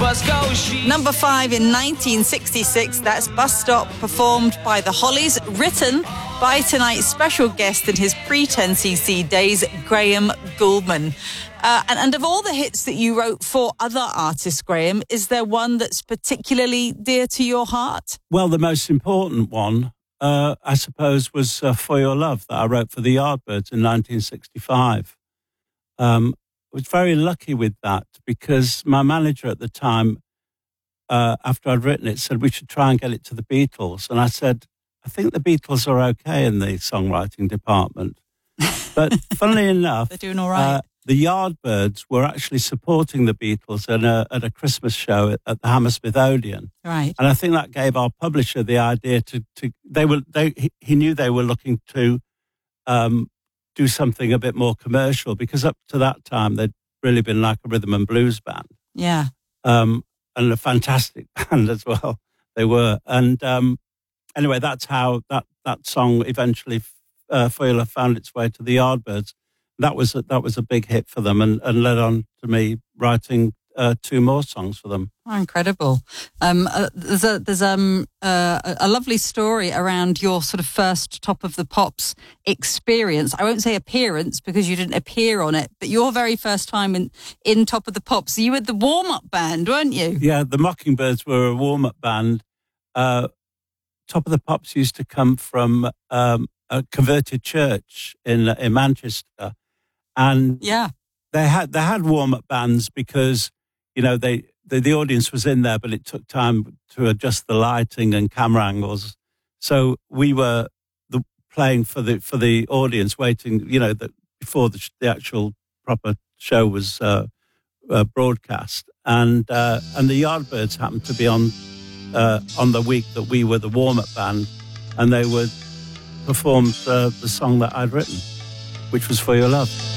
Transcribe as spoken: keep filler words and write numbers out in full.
bus goes. She Number five in nineteen sixty-six, that's Bus Stop, performed by the Hollies, written by tonight's special guest in his pre-ten C C days, Graham Gouldman. Uh, and, and of all the hits that you wrote for other artists, Graham, is there one that's particularly dear to your heart? Well, the most important one, uh, I suppose, was uh, For Your Love that I wrote for the Yardbirds in nineteen sixty-five. Um, I was very lucky with that because my manager at the time, uh, after I'd written it, said we should try and get it to the Beatles. And I said, I think the Beatles are okay in the songwriting department. But funnily enough, they're doing all right. Uh, the Yardbirds were actually supporting the Beatles at a, at a Christmas show at, at the Hammersmith Odeon. Right. And I think that gave our publisher the idea to, to they were, they, he, he knew they were looking to um, do something a bit more commercial because up to that time, they'd really been like a rhythm and blues band. Yeah. Um, and a fantastic band as well. They were. And um, anyway, that's how that, that song eventually, uh, For Your Love, found its way to the Yardbirds. That was a, that was a big hit for them and, and led on to me writing uh, two more songs for them. Oh, incredible. Um, uh, there's a, there's um, uh, a lovely story around your sort of first Top of the Pops experience. I won't say appearance because you didn't appear on it, but your very first time in, in Top of the Pops, you were the warm-up band, weren't you? Yeah, the Mockingbirds were a warm-up band. Uh, Top of the Pops used to come from um, a converted church in in Manchester. And yeah, they had they had warm up bands because you know they the, the audience was in there, but it took time to adjust the lighting and camera angles. So we were the, playing for the for the audience, waiting you know the, before the, the actual proper show was uh, uh, broadcast, and uh, and the Yardbirds happened to be on uh, on the week that we were the warm up band, and they would perform uh, the song that I'd written, which was For Your Love.